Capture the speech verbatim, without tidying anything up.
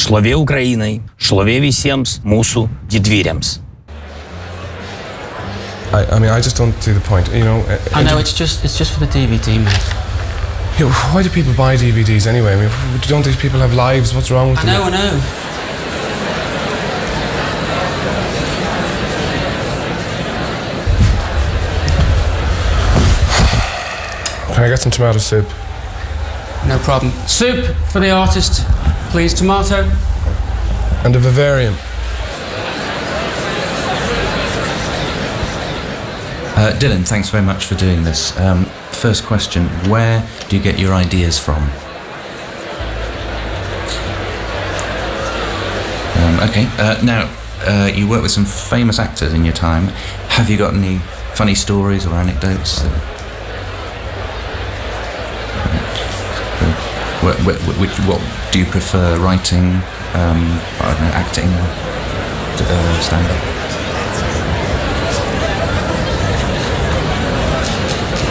Šlovė Ukrainai, šlovė visiems mūsų didvyriams. I, I mean, I just don't see the point, you know. I know, it's just it's just for the D V D, mate. You know, why do people buy D V Ds anyway? I mean, don't these people have lives? What's wrong with I them? know, I know. Can I get some tomato soup? No problem. Soup for the artist, please. Tomato. And a vivarium. Uh, Dylan, thanks very much for doing this. Um, first question, where do you get your ideas from? Um, okay, uh, now, uh, you work with some famous actors in your time. Have you got any funny stories or anecdotes? What, what, which, what do you prefer, writing, um, I don't know, acting, uh, stand-up?